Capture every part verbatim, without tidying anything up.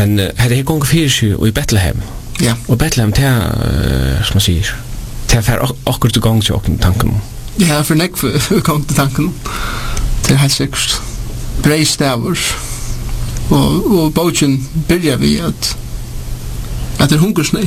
Men uh, hade jag gånger fyra sig i Bethlehem. Ja. Och Bethlehem det är uh, som man säger. Det är för akkurat igång till åken tanken. Ja, för nek för igång till tanken. Det är helt säkert. Brej stäver. Och, och bogen börjar vi att att det är hungersnöj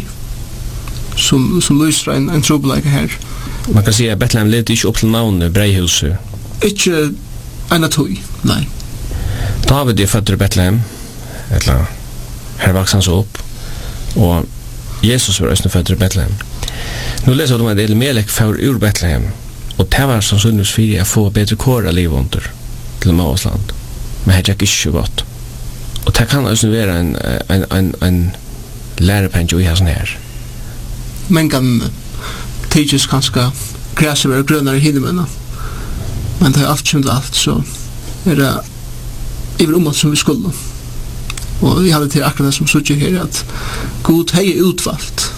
som, som lyser en, en trobeleika här. Man kan säga att Bethlehem leder inte upp till navnet Breihuset. Ikke en av tog, nei. David er født i Bethlehem, eller her vokser han så opp, og Jesus var også født i Bethlehem. Nå leser vi om at Elimelech får ur Bethlehem, og det var sannsynligvis for å få bedre kår av livet under til Moabsland. Men det er ikke så godt. Og det kan også være en, en, en, en lærepenjo i sånn her. Men kan tidsjes kanskje græse være grønnere i himmelen, men det er alt kjent alt, så er det i området som vi skulle. Og vi hadde til akkurat det som sier her, at Gud har utvalgt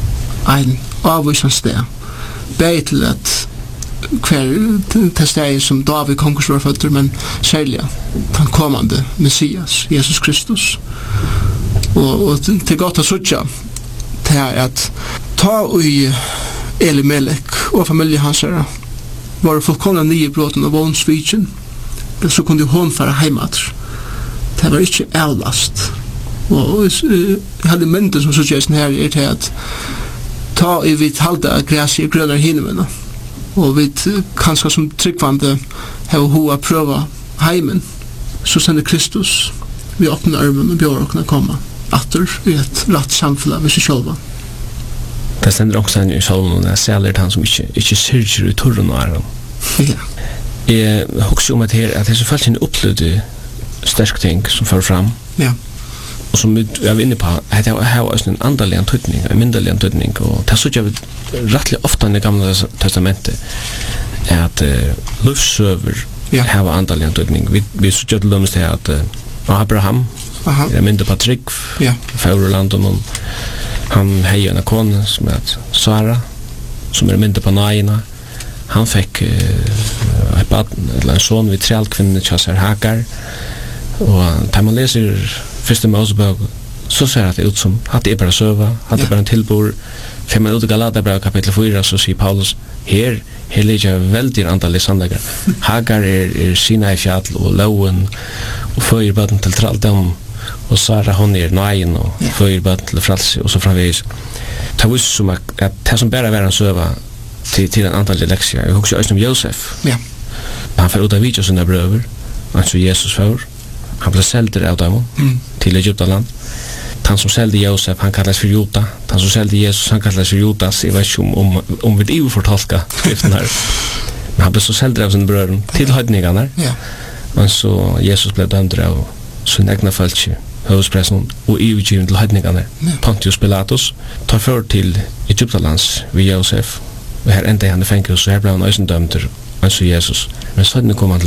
en avvisende sted, bare til at hver til steg som David konkurs var føtter, men særlig den kommande Messias, Jesus Kristus. Og, og til godt å sier til at ta i Elimelech og familie hans her, var fullkomna nyebroten av vånsvitjen, men så kunde hon fara heimat. Det var ikke avlast. Og jeg hadde mynden som suggestion her er til at ta i vidt halda græs i grønner hinemene, og vidt kanskje som tryggvande heva hoa prøva heimen, så sender Kristus vi åpne armen og bjør å kunne komme atter i et rett samfunn med seg sjølva. Det stender også en i salmen, og jeg sælger han som ikke, ikke syrger i torren og æren. Ja. Jeg husker om at her, at jeg så følte en opplevde sterk ting som fører fram. Ja. Og som vi var inne på, at jeg har også en andelig antydning, en mindelig antydning, og det er så jeg rettelig ofte i det gamle testamentet, at uh, livsøver ja. har andelig antydning. Vi, vi så jeg til dømes til at uh, Abraham, Aha. er mindre på trygg, ja. Faureland, og han heier en kone som er Sara, som er mindre på Naina. Han fikk uh, et baden, eller en son vid trellkvinnen Kjasser Hagar, og da man leser første Mosebok, så ser det ut som at det er bare søva, at det er bare en tilbord. For man ut i Galaterbrevet kapitel fire, så sier Paulus, her, her ligger veldig antallig sannlegger. Hagar er, er Sinai fjall og loven, og fører baden til tralldom, og Sara hon er nøyen, og fører baden til fralse, og så framvis. Det er vist som at, at det som bare er en søva, til, til en antallig leksjer. Jeg husker også om Josef. Ja. Han får ut av vidtja sine brøver, altså Jesus får. Han ble selder av dem mm. til Egyptaland. Han som selde Josef, han kallas for Jota. Han som selde Jesus, han kallas for Jotas. Jeg vet ikke om, om, om vi ikke fortolka skriften her. Men han ble så selder av sine brøver til høydningene. Ja. Men så Jesus ble dømd av sin egna følge, høvespressen, og i utgiven til høydningene. Ja. Pontius Pilatus tar for til Egyptalands ved Josef. Og her enda han i fengelse, så her ble han også dømd av Jesus. Men så kom han til